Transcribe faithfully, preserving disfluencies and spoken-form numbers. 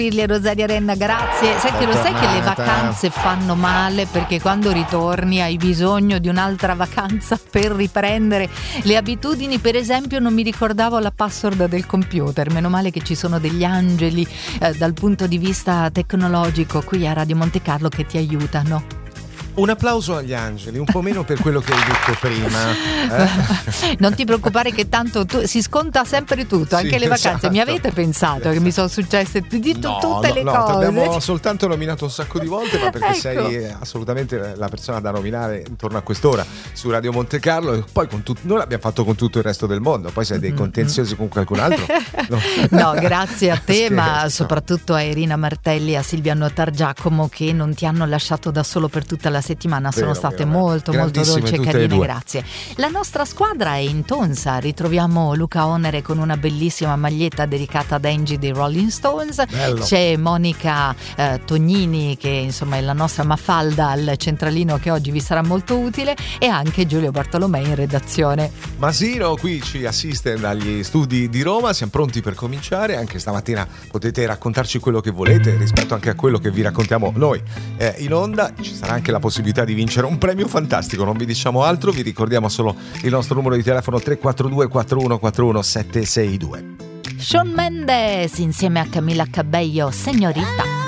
Rosaria Renna, grazie. Sai che lo sai che le vacanze fanno male, perché quando ritorni hai bisogno di un'altra vacanza per riprendere le abitudini. Per esempio non mi ricordavo la password del computer, meno male che ci sono degli angeli eh, dal punto di vista tecnologico qui a Radio Monte Carlo che ti aiutano. Un applauso agli angeli, un po' meno per quello che hai detto prima. Eh? Non ti preoccupare che tanto tu, si sconta sempre tutto, anche sì, le vacanze. Esatto. Mi avete pensato esatto. che mi sono successe di no, tutte no, le no, cose? No, abbiamo soltanto nominato un sacco di volte, ma perché ecco. sei assolutamente la persona da nominare intorno a quest'ora su Radio Monte Carlo. E poi con tut- noi l'abbiamo fatto con tutto il resto del mondo. Poi se hai dei contenziosi con qualcun altro. No, no grazie a te, Scherzo. ma soprattutto a Irina Martelli e a Silvia Notargiacomo, che non ti hanno lasciato da solo per tutta la settimana. Sono vero, state vero, molto molto dolci e carine, grazie. La nostra squadra è in tonsa, ritroviamo Luca Onere con una bellissima maglietta dedicata ad Angie dei Rolling Stones. Bello. C'è Monica eh, Tognini, che insomma è la nostra Mafalda al centralino, che oggi vi sarà molto utile, e anche Giulio Bartolomei in redazione. Masino qui ci assiste dagli studi di Roma, siamo pronti per cominciare. Anche stamattina potete raccontarci quello che volete rispetto anche a quello che vi raccontiamo noi eh, in onda. Ci sarà anche la possibilità di vincere un premio fantastico, non vi diciamo altro, vi ricordiamo solo il nostro numero di telefono tre quattro due quattro uno quattro uno sette sei due. Shawn Mendes insieme a Camila Cabello, Signorita.